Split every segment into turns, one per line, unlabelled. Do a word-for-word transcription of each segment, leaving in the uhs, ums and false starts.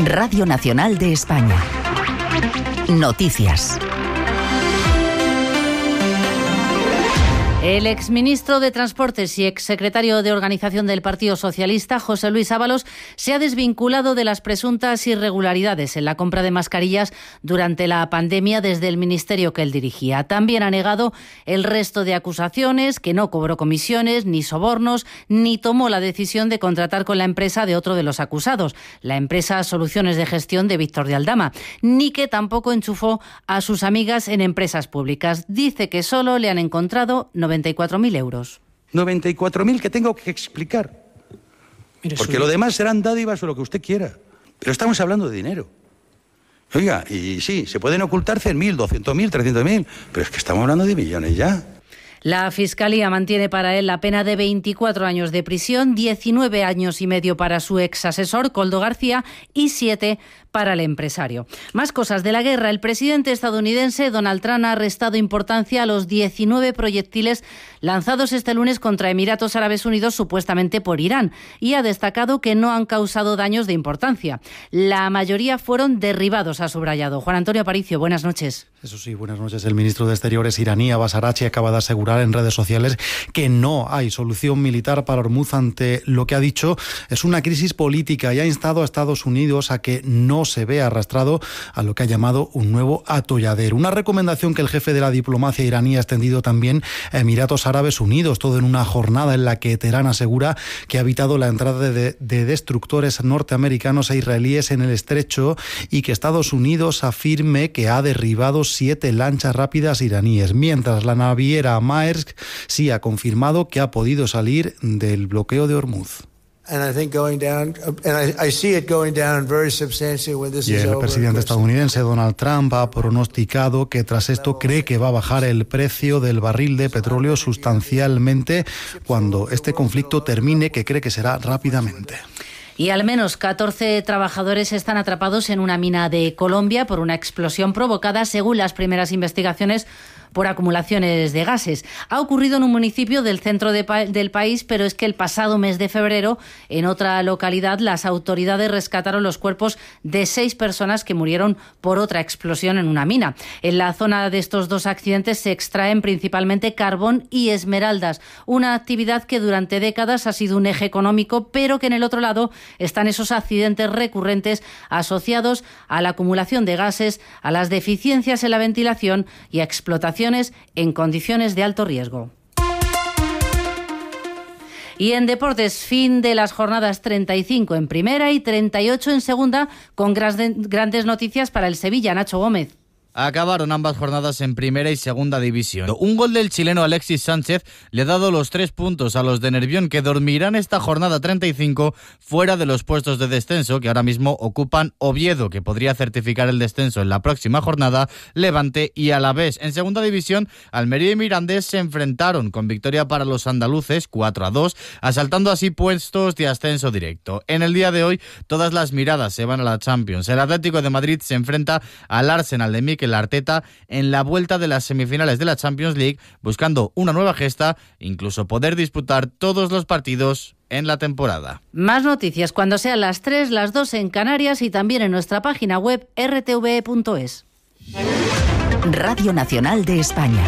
Radio Nacional de España. Noticias.
El exministro de Transportes y exsecretario de Organización del Partido Socialista, José Luis Ábalos, se ha desvinculado de las presuntas irregularidades en la compra de mascarillas durante la pandemia desde el ministerio que él dirigía. También ha negado el resto de acusaciones, que no cobró comisiones ni sobornos, ni tomó la decisión de contratar con la empresa de otro de los acusados, la empresa Soluciones de Gestión de Víctor de Aldama, ni que tampoco enchufó a sus amigas en empresas públicas. Dice que solo le han encontrado noventa y cuatro mil euros.
noventa y cuatro mil que tengo que explicar. Mire, porque lo demás serán dádivas o lo que usted quiera. Pero estamos hablando de dinero. Oiga, y sí, se pueden ocultar cien mil, doscientos mil, trescientos mil, pero es que estamos hablando de millones ya.
La Fiscalía mantiene para él la pena de veinticuatro años de prisión, diecinueve años y medio para su exasesor, Koldo García, y siete para el empresario. Más cosas de la guerra. El presidente estadounidense Donald Trump ha restado importancia a los diecinueve proyectiles lanzados este lunes contra Emiratos Árabes Unidos, supuestamente por Irán, y ha destacado que no han causado daños de importancia. La mayoría fueron derribados, ha subrayado. Juan Antonio Aparicio, buenas noches.
Eso sí, buenas noches. El ministro de Exteriores iraní, Abbas Araghchi, acaba de asegurar en redes sociales que no hay solución militar para Hormuz ante lo que ha dicho es una crisis política, y ha instado a Estados Unidos a que no se vea arrastrado a lo que ha llamado un nuevo atolladero. Una recomendación que el jefe de la diplomacia iraní ha extendido también a Emiratos Árabes Unidos, todo en una jornada en la que Teherán asegura que ha evitado la entrada de, de destructores norteamericanos e israelíes en el estrecho, y que Estados Unidos afirme que ha derribado siete lanchas rápidas iraníes, mientras la naviera Maersk sí ha confirmado que ha podido salir del bloqueo de Hormuz. Y el presidente estadounidense Donald Trump ha pronosticado que tras esto cree que va a bajar el precio del barril de petróleo sustancialmente cuando este conflicto termine, que cree que será rápidamente.
Y al menos catorce trabajadores están atrapados en una mina de Colombia por una explosión provocada, según las primeras investigaciones, por acumulaciones de gases. Ha ocurrido en un municipio del centro de pa- del país, pero es que el pasado mes de febrero, en otra localidad, las autoridades rescataron los cuerpos de seis personas que murieron por otra explosión en una mina. En la zona de estos dos accidentes se extraen principalmente carbón y esmeraldas, una actividad que durante décadas ha sido un eje económico, pero que en el otro lado están esos accidentes recurrentes asociados a la acumulación de gases, a las deficiencias en la ventilación y a explotación en condiciones de alto riesgo. Y en deportes, fin de las jornadas treinta y cinco en primera y treinta y ocho en segunda, con grandes noticias para el Sevilla. Nacho Gómez.
Acabaron ambas jornadas en primera y segunda división. Un gol del chileno Alexis Sánchez le ha dado los tres puntos a los de Nervión, que dormirán esta jornada treinta y cinco fuera de los puestos de descenso que ahora mismo ocupan Oviedo, que podría certificar el descenso en la próxima jornada, Levante y Alavés. En segunda división, Almería y Mirandés se enfrentaron con victoria para los andaluces cuatro a dos, asaltando así puestos de ascenso directo. En el día de hoy, todas las miradas se van a la Champions. El Atlético de Madrid se enfrenta al Arsenal de Mikel Arteta en la vuelta de las semifinales de la Champions League, buscando una nueva gesta, incluso poder disputar todos los partidos en la temporada.
Más noticias cuando sean las tres, las dos en Canarias, y también en nuestra página web r t v e punto es.
Radio Nacional de España.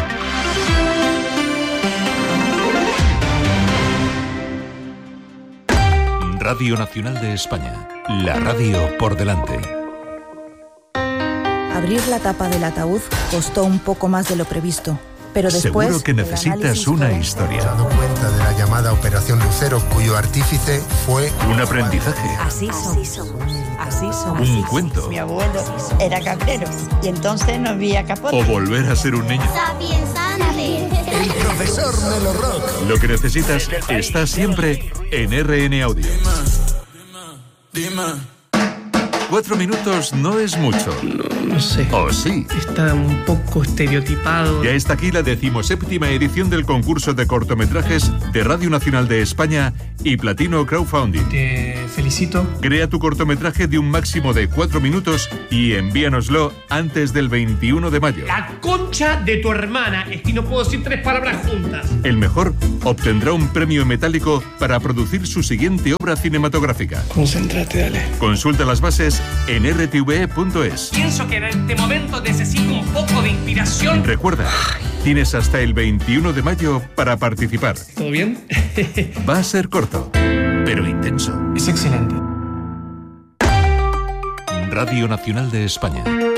Radio Nacional de España. La radio por delante.
Abrir la tapa del ataúd costó un poco más de lo previsto, pero después...
Seguro que necesitas una historia.
Se ha dado cuenta de la llamada Operación Lucero, cuyo artífice fue...
Un aprendizaje.
Así somos. Así somos.
Un cuento.
Mi abuelo era cabrero y entonces no había capote.
O volver a ser un niño.
El profesor Melo Rock.
Lo que necesitas está siempre en R N Audio.
Dime, dime.
Cuatro minutos no es mucho.
No, no sé.
¿O sí?
Está un poco estereotipado.
Ya está aquí la decimoséptima edición del concurso de cortometrajes de Radio Nacional de España y Platino Crowdfunding.
Te felicito.
Crea tu cortometraje de un máximo de cuatro minutos y envíanoslo antes del veintiuno de mayo.
La concha de tu hermana. Es que no puedo decir tres palabras juntas.
El mejor obtendrá un premio metálico para producir su siguiente obra cinematográfica.
Concéntrate, dale.
Consulta las bases en r t v e punto es.
Pienso que en este momento necesito un poco de inspiración.
Recuerda, tienes hasta el veintiuno de mayo para participar.
¿Todo bien?
Va a ser corto, pero intenso.
Es excelente.
Radio Nacional de España.